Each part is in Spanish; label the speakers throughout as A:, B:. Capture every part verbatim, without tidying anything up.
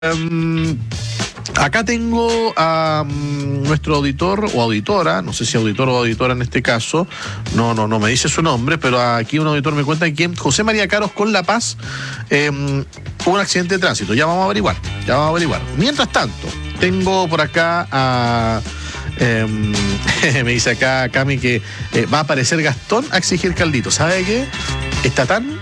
A: Um, acá tengo a um, nuestro auditor o auditora, no sé si auditor o auditora en este caso, no, no, no me dice su nombre, pero aquí un auditor me cuenta que José María Caros con La Paz eh, hubo un accidente de tránsito. Ya vamos a averiguar, ya vamos a averiguar. Mientras tanto, tengo por acá a... Eh, me dice acá Cami que eh, va a aparecer Gastón a exigir caldito. ¿Sabe qué? Está tan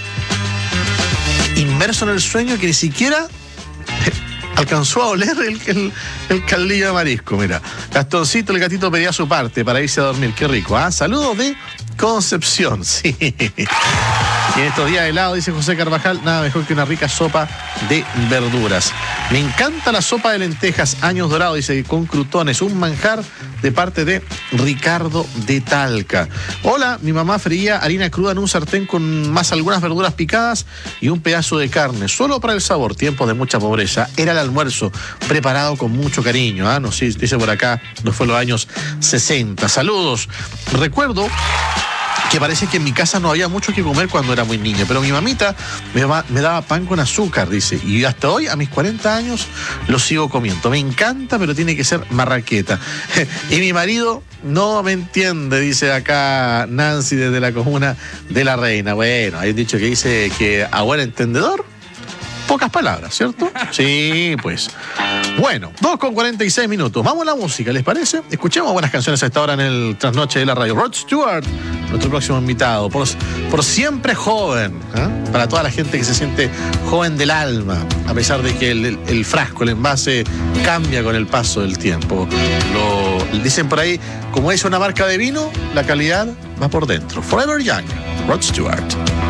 A: inmerso en el sueño que ni siquiera alcanzó a oler el, el, el caldillo de marisco. Mira, Gastoncito el gatito pedía su parte para irse a dormir. Qué rico, ¿ah? ¿eh? Saludos de Concepción, sí. Y en estos días helados, dice José Carvajal, nada mejor que una rica sopa de verduras. Me encanta la sopa de lentejas, años dorados, dice, con crutones, un manjar de parte de Ricardo de Talca. Hola, mi mamá freía harina cruda en un sartén con más algunas verduras picadas y un pedazo de carne, solo para el sabor, tiempos de mucha pobreza. Era el almuerzo, preparado con mucho cariño, ¿ah? ¿eh? No sé, dice por acá, no fue los años sesenta. Saludos. Recuerdo que parece que en mi casa no había mucho que comer cuando era muy niña, pero mi mamita me, va, me daba pan con azúcar, dice, y hasta hoy, a mis cuarenta años, lo sigo comiendo. Me encanta, pero tiene que ser marraqueta. Y mi marido no me entiende, dice acá Nancy desde la comuna de La Reina. Bueno, hay un dicho que dice que a buen entendedor, pocas palabras, ¿cierto? Sí, pues. Bueno, dos con cuarenta y seis minutos. Vamos a la música, ¿les parece? Escuchemos buenas canciones a esta hora en el trasnoche de la radio. Rod Stewart, nuestro próximo invitado, por, por siempre joven, ¿eh? Para toda la gente que se siente joven del alma, a pesar de que el, el, el frasco, el envase, cambia con el paso del tiempo. Lo dicen por ahí, como es una marca de vino, la calidad va por dentro. Forever Young, Rod Stewart.